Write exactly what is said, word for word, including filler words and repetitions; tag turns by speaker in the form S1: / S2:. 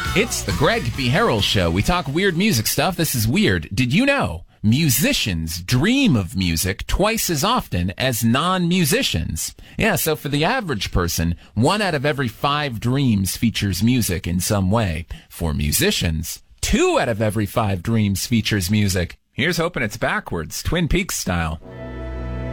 S1: It's the Greg B. Harrell Show. We talk weird music stuff. This is weird. Did you know musicians dream of music twice as often as non-musicians? Yeah, so for the average person, one out of every five dreams features music in some way. For musicians, two out of every five dreams features music. Here's hoping it's backwards, Twin Peaks style.